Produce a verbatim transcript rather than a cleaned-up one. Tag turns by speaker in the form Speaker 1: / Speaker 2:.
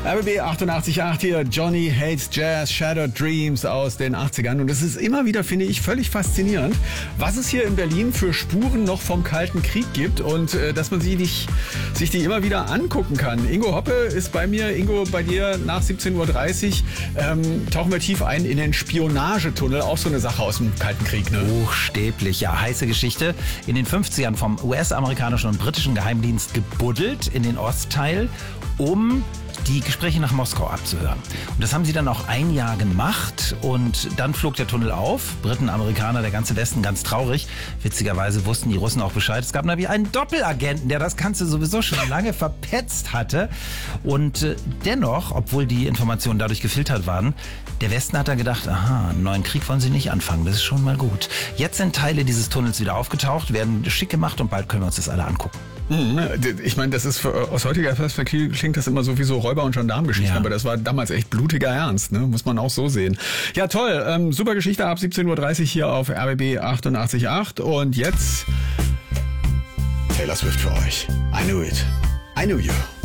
Speaker 1: R B B achtundachtzig Komma acht hier, Johnny Hates Jazz, Shattered Dreams aus den achtzigern. Und es ist immer wieder, finde ich, völlig faszinierend, was es hier in Berlin für Spuren noch vom Kalten Krieg gibt und äh, dass man sie nicht, sich die immer wieder angucken kann. Ingo Hoppe ist bei mir. Ingo, bei dir nach siebzehn Uhr dreißig ähm, tauchen wir tief ein in den Spionagetunnel. Auch so eine Sache aus dem Kalten Krieg, ne?
Speaker 2: Buchstäblich, ja. Heiße Geschichte. In den fünfzigern vom U S-amerikanischen und britischen Geheimdienst gebuddelt in den Ostteil, um die Gespräche nach Moskau abzuhören. Und das haben sie dann auch ein Jahr gemacht und dann flog der Tunnel auf. Briten, Amerikaner, der ganze Westen ganz traurig. Witzigerweise wussten die Russen auch Bescheid. Es gab nämlich einen Doppelagenten, der das Ganze sowieso schon lange verpetzt hatte. Und äh, dennoch, obwohl die Informationen dadurch gefiltert waren, der Westen hat dann gedacht, aha, einen neuen Krieg wollen sie nicht anfangen. Das ist schon mal gut. Jetzt sind Teile dieses Tunnels wieder aufgetaucht, werden schick gemacht und bald können wir uns das alle angucken.
Speaker 1: Ich meine, das ist für, aus heutiger Perspektive klingt das immer so wie so Räuber- und Gendarmengeschichten, ja. Aber das war damals echt blutiger Ernst, ne? Muss man auch so sehen. Ja, toll, ähm, super Geschichte ab siebzehn Uhr dreißig hier auf R B B achtundachtzig Komma acht und jetzt Taylor Swift für euch. I knew it. I knew you.